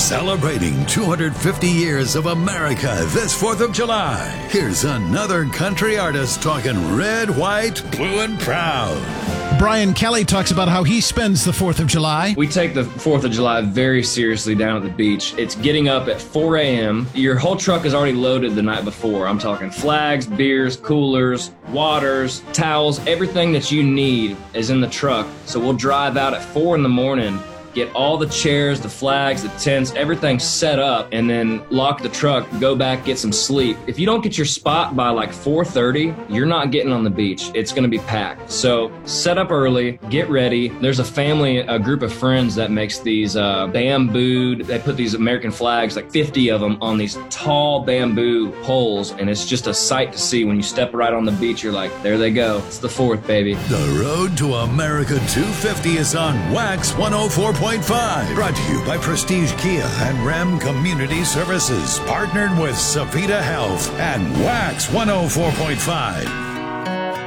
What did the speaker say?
Celebrating 250 years of America this 4th of July. Here's another country artist talking red, white, blue, and proud. Brian Kelly talks about how he spends the 4th of July. We take the 4th of July very seriously down at the beach. It's getting up at 4 a.m. Your whole truck is already loaded the night before. I'm talking flags, beers, coolers, waters, towels, everything that you need is in the truck. So we'll drive out at 4 in the morning, get all the chairs, the flags, the tents, everything set up, and then lock the truck, go back, get some sleep. If you don't get your spot by like 4:30, you're not getting on the beach. It's gonna be packed. So set up early, get ready. There's a group of friends that makes these bamboo, they put these American flags, like 50 of them on these tall bamboo poles, and it's just a sight to see. When you step right on the beach, you're like, there they go. It's the 4th, baby. The road to America 250 is on Wax 104.5. Brought to you by Prestige Kia and Ram Community Services. Partnered with Savita Health and Wax 104.5.